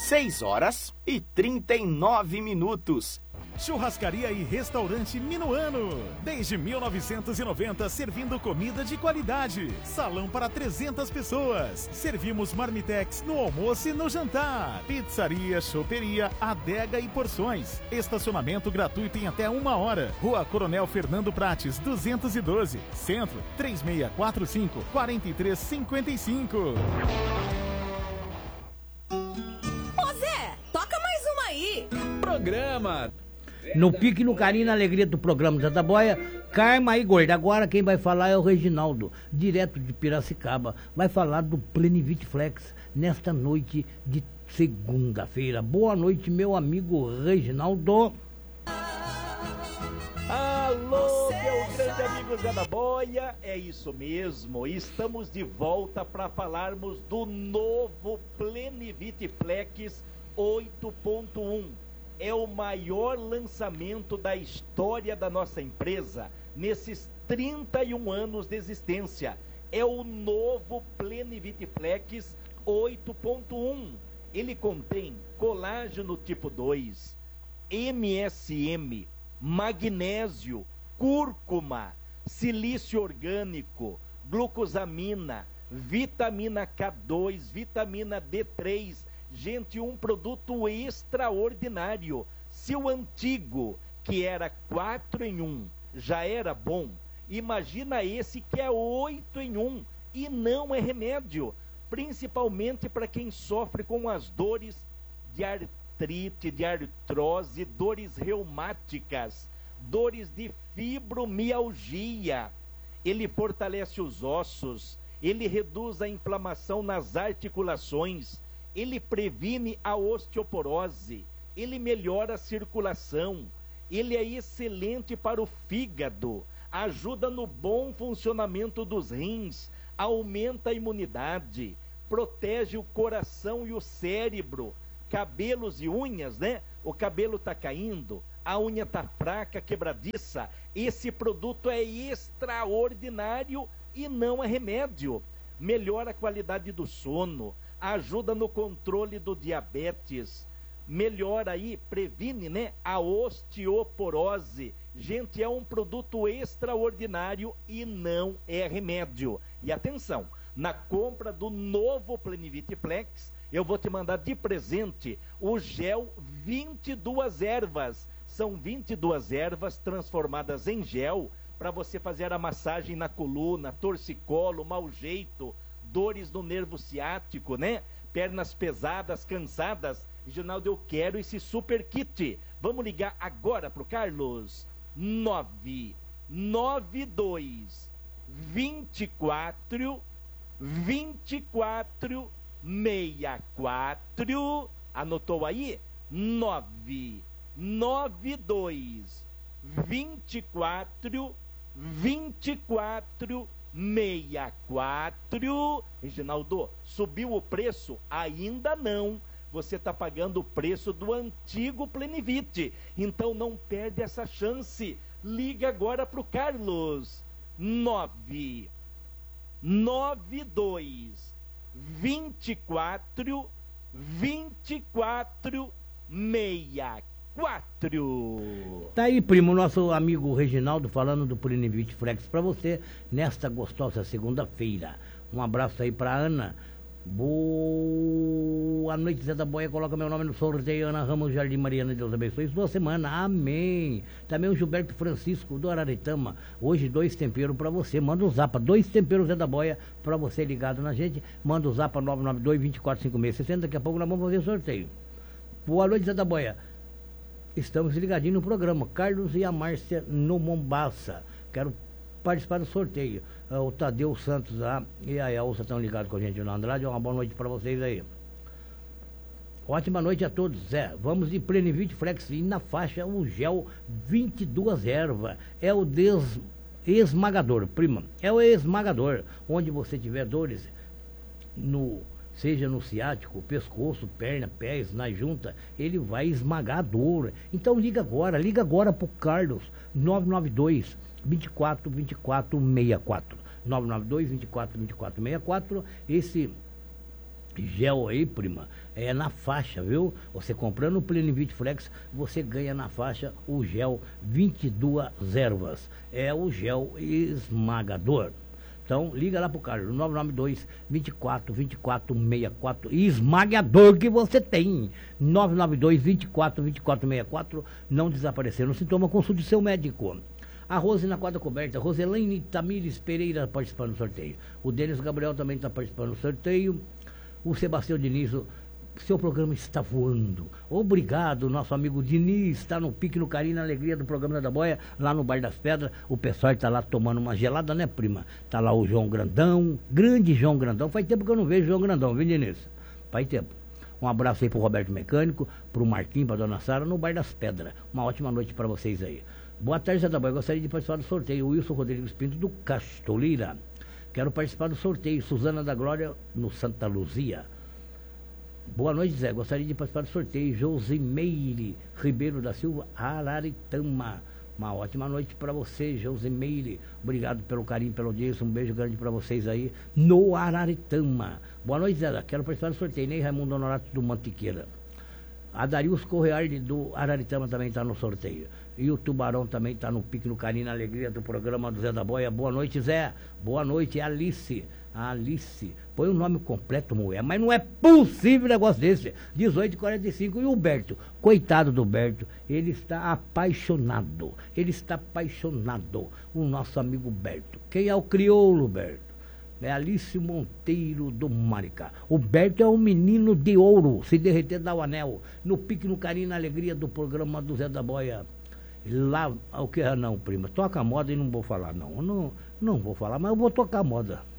6h39. Churrascaria e restaurante Minuano. Desde 1990, servindo comida de qualidade. Salão para 300 pessoas. Servimos marmitex no almoço e no jantar. Pizzaria, choperia, adega e porções. Estacionamento gratuito em até 1 hora. Rua Coronel Fernando Prates, 212. Centro, 3645-4355. Ô Zé, toca mais uma aí. Programa. No pique, no carinho, na alegria do programa Zé da Boia, Karma e Gorda. Agora quem vai falar é o Reginaldo, direto de Piracicaba. Vai falar do Plenivit Flex nesta noite de segunda-feira. Boa noite, meu amigo Reginaldo. Alô, meu grande amigo Zé da Boia, é isso mesmo, estamos de volta para falarmos do novo Plenivit Flex 8.1. É o maior lançamento da história da nossa empresa nesses 31 anos de existência. É o novo Plenivit Flex 8.1. Ele contém colágeno tipo 2, MSM, magnésio, cúrcuma, silício orgânico, glucosamina, vitamina K2, vitamina D3. Gente, um produto extraordinário. Se o antigo, que era 4 em 1, já era bom, imagina esse que é 8 em 1 e não é remédio, principalmente para quem sofre com as dores de artrite, de artrose, dores reumáticas, dores de fibromialgia. Ele fortalece os ossos, ele reduz a inflamação nas articulações, ele previne a osteoporose, ele melhora a circulação, ele é excelente para o fígado, ajuda no bom funcionamento dos rins, aumenta a imunidade, protege o coração e o cérebro, cabelos e unhas, né? O cabelo está caindo, a unha está fraca, quebradiça. Esse produto é extraordinário e não é remédio. Melhora a qualidade do sono, ajuda no controle do diabetes, melhora aí, previne, né, a osteoporose. Gente, é um produto extraordinário e não é remédio. E atenção, na compra do novo Plenivit Flex, eu vou te mandar de presente o gel 22 ervas. São 22 ervas transformadas em gel para você fazer a massagem na coluna, torcicolo, mau jeito, dores no nervo ciático, né? Pernas pesadas, cansadas. Reginaldo, eu quero esse super kit. Vamos ligar agora pro Carlos. 992 24 64 64. Anotou aí? 992 24 24 64. Reginaldo, subiu o preço? Ainda não. Você está pagando o preço do antigo Plenivit. Então não perde essa chance. Liga agora para o Carlos. 992 24 24 64. Tá aí, primo, nosso amigo Reginaldo falando do Plenivit Flex para você nesta gostosa segunda-feira. Um abraço aí pra Ana. Boa noite, Zé da Boia. Coloca meu nome no sorteio. Ana Ramos, Jardim Mariana. Deus abençoe sua semana. Amém. Também o Gilberto Francisco do Araretama. Hoje 2 temperos pra você. Manda um zapa. 2 temperos, Zé da Boia, pra você ligado na gente. Manda um zapa 992-245660. Daqui a pouco nós vamos fazer o sorteio. Boa noite, Zé da Boia. Estamos ligadinhos no programa. Carlos e a Márcia no Mombaça. Quero participar do sorteio. O Tadeu Santos e a Elza estão ligados com a gente na Andrade. Uma boa noite para vocês aí. Ótima noite a todos, Zé. Vamos de Plenivit Flex e na faixa o gel 22 erva. É o esmagador, prima. É o esmagador. Onde você tiver dores, seja no ciático, pescoço, perna, pés, na junta, ele vai esmagar a dor. Então liga agora pro Carlos. 992 24 24 64. 992 24 24 64. Esse gel aí, prima, é na faixa, viu? Você comprando o Plenivit Flex, você ganha na faixa o gel 22 ervas. É o gel esmagador. Então, liga lá pro Carlos, 992 24 24 64. Esmagador que você tem. 992 24 24 64. Não desaparecer no sintoma, consulte seu médico. A Rose na quadra coberta, Roselaine Tamires Pereira participando do sorteio. O Denis Gabriel também está participando do sorteio. O Sebastião Diniz, seu programa está voando. Obrigado, nosso amigo Diniz, está no pique, no carinho, na alegria do programa da Boia, lá no Bar das Pedras. O pessoal está lá tomando uma gelada, né, prima? Está lá o João Grandão, grande João Grandão. Faz tempo que eu não vejo o João Grandão, viu, Diniz? Faz tempo. Um abraço aí pro Roberto Mecânico, pro Marquinhos, pra Dona Sara, no Bar das Pedras. Uma ótima noite para vocês aí. Boa tarde, Zé da Boia. Gostaria de participar do sorteio. Wilson Rodrigues Pinto, do Castoleira. Quero participar do sorteio. Suzana da Glória, no Santa Luzia. Boa noite, Zé. Gostaria de participar do sorteio. Josimeire Ribeiro da Silva, Araritama. Uma ótima noite para você, Josimeire. Obrigado pelo carinho, pelo audiência. Um beijo grande para vocês aí no Araritama. Boa noite, Zé. Quero participar do sorteio. Ney Raimundo Honorato do Mantiqueira. A Darius Correale do Araritama também está no sorteio. E o Tubarão também está no pique, no carinho, na alegria do programa do Zé da Boia. Boa noite, Zé. Boa noite, Alice. Alice. Põe o nome completo, mulher. Mas não é possível um negócio desse. 18h45. E o Berto? Coitado do Berto. Ele está apaixonado. Ele está apaixonado. O nosso amigo Berto. Quem é o crioulo, Berto? É Alice Monteiro do Maricá. O Berto é um menino de ouro. Se derreter, dá o anel. No pique, no carinho, na alegria do programa do Zé da Boia. Lá, o que? Não, prima. Toca a moda e não vou falar, não. Não vou falar, mas eu vou tocar a moda.